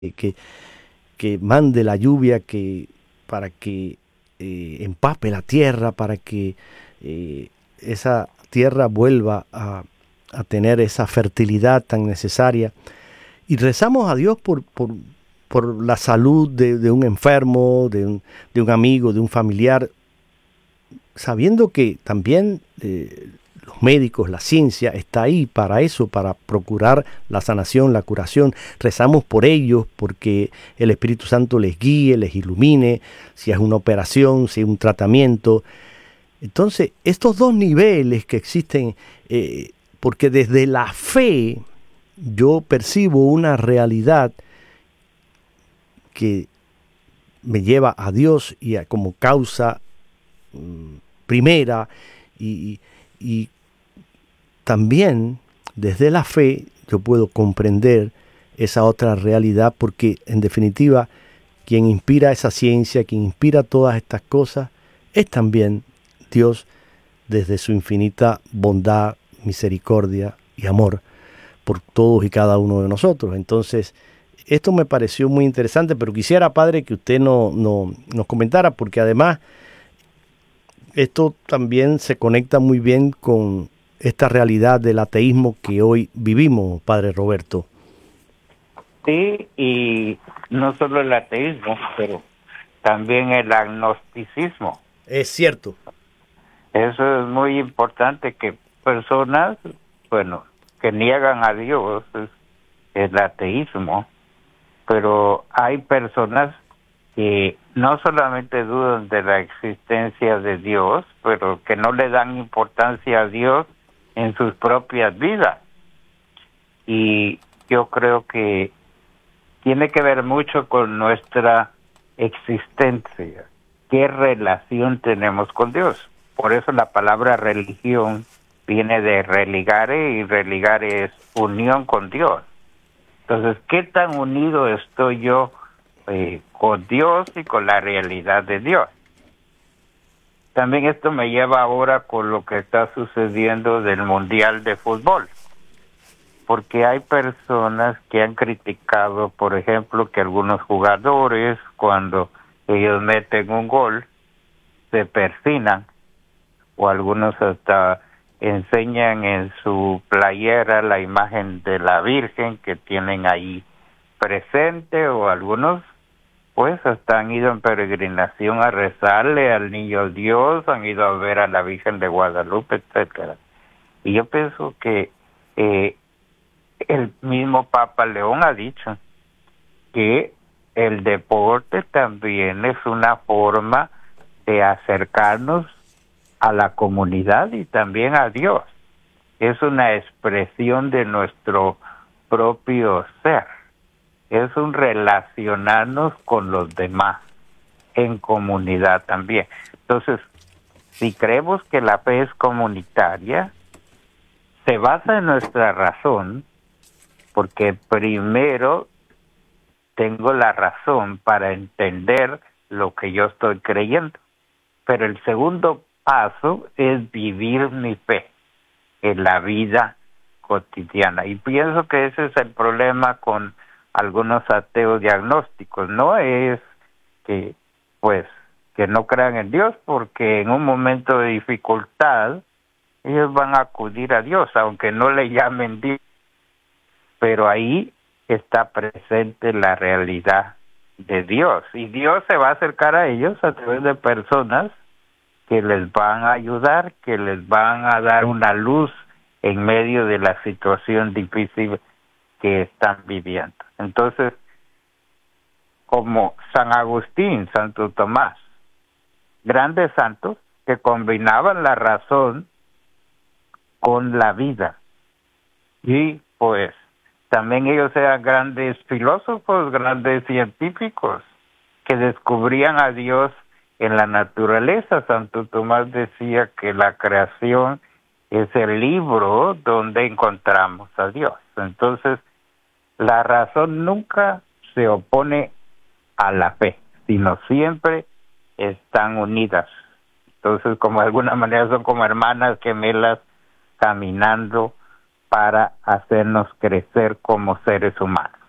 que, que mande la lluvia para que empape la tierra, para que esa tierra vuelva a tener esa fertilidad tan necesaria. Y rezamos a Dios por la salud de un enfermo, de un amigo, de un familiar, sabiendo que también los médicos, la ciencia está ahí para eso, para procurar la sanación, la curación. Rezamos por ellos, porque el Espíritu Santo les guíe, les ilumine, si es una operación, si es un tratamiento. Entonces, estos dos niveles que existen, porque desde la fe yo percibo una realidad que me lleva a Dios como causa primera, y también desde la fe yo puedo comprender esa otra realidad, porque en definitiva quien inspira esa ciencia, quien inspira todas estas cosas, es también Dios, desde su infinita bondad, misericordia y amor por todos y cada uno de nosotros. Entonces, esto me pareció muy interesante, pero quisiera, Padre, que usted nos comentara, porque además esto también se conecta muy bien con esta realidad del ateísmo que hoy vivimos, Padre Roberto. Sí, y no solo el ateísmo, pero también el agnosticismo. Es cierto. Eso es muy importante, que personas, bueno, que niegan a Dios, es el ateísmo, pero hay personas que no solamente dudan de la existencia de Dios, pero que no le dan importancia a Dios en sus propias vidas. Y yo creo que tiene que ver mucho con nuestra existencia, qué relación tenemos con Dios. Por eso la palabra religión viene de religare, y religare es unión con Dios. Entonces, ¿qué tan unido estoy yo con Dios y con la realidad de Dios? También esto me lleva ahora con lo que está sucediendo del Mundial de Fútbol, porque hay personas que han criticado, por ejemplo, que algunos jugadores, cuando ellos meten un gol, se persignan, o algunos hasta enseñan en su playera la imagen de la Virgen que tienen ahí presente, o algunos pues hasta han ido en peregrinación a rezarle al niño Dios, han ido a ver a la Virgen de Guadalupe, etcétera. Y yo pienso que el mismo Papa León ha dicho que el deporte también es una forma de acercarnos a la comunidad y también a Dios. Es una expresión de nuestro propio ser. Es un relacionarnos con los demás en comunidad también. Entonces, si creemos que la fe es comunitaria, se basa en nuestra razón, porque primero tengo la razón para entender lo que yo estoy creyendo. Pero el segundo paso es vivir mi fe en la vida cotidiana. Y pienso que ese es el problema con algunos ateos diagnósticos. No es que, pues, que no crean en Dios, porque en un momento de dificultad ellos van a acudir a Dios, aunque no le llamen Dios. Pero ahí está presente la realidad de Dios, y Dios se va a acercar a ellos a través de personas que les van a ayudar, que les van a dar una luz en medio de la situación difícil que están viviendo. Entonces, como San Agustín, Santo Tomás, grandes santos que combinaban la razón con la vida, y pues también ellos eran grandes filósofos, grandes científicos, que descubrían a Dios en la naturaleza. Santo Tomás decía que la creación es el libro donde encontramos a Dios. Entonces, la razón nunca se opone a la fe, sino siempre están unidas. Entonces, como de alguna manera son como hermanas gemelas caminando para hacernos crecer como seres humanos.